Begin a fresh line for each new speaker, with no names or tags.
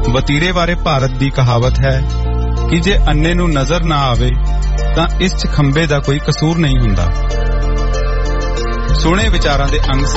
ਵਤੀਰੇ ਬਾਰੇ ਭਾਰਤ ਦੀ ਕਹਾਵਤ ਹੈ ਕਿ ਜੇ ਅੰਨੇ ਨੂੰ ਨਜ਼ਰ ਨਾ ਆਵੇ ਤਾਂ ਇਸ 'ਚ ਖੰਬੇ ਦਾ ਕੋਈ ਕਸੂਰ ਨਹੀਂ ਹੁੰਦਾ। ਸੁਣੇ ਵਿਚਾਰਾਂ ਦੇ ਅੰਗ